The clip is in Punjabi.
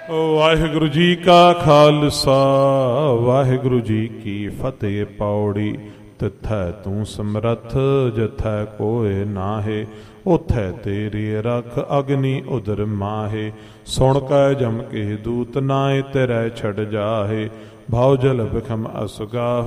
ਵਾਹਿਗੁਰੂ ਜੀ ਕਾ ਖਾਲਸਾ ਵਾਹਿਗੁਰੂ ਜੀ ਕੀ ਫਤਿਹ। ਪੌੜੀ ਤਿਥੈ ਤੂੰ ਸਮਰੱਥ ਜਿਥੈ ਕੋਇ ਨਾਹੇ, ਉਥੈ ਤੇਰੀ ਰਖ ਅਗਨੀ ਉਦਰ ਮਾਹੇ। ਸੁਣ ਕੈ ਜਮ ਕੇ ਦੂਤ ਨਾਏ ਤੇਰੇ ਛੜ ਜਾਹੇ, ਭਾਉ ਜਲ ਬਿਖਮ ਅਸੁਗਾ